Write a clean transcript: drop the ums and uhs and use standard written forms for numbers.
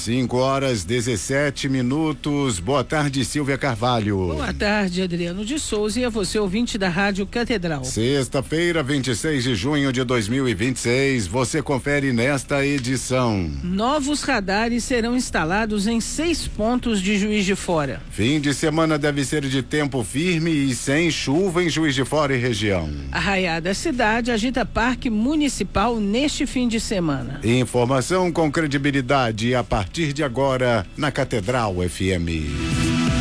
5h17. Boa tarde, Silvia Carvalho. Boa tarde, Adriano de Souza, e a você, ouvinte da Rádio Catedral. Sexta-feira, 26 de junho de 2026. Você confere nesta edição. Novos radares serão instalados em 6 pontos de Juiz de Fora. Fim de semana deve ser de tempo firme e sem chuva em Juiz de Fora e região. Arraiada Cidade agita parque municipal neste fim de semana. Informação com credibilidade a partir de agora na Catedral FM.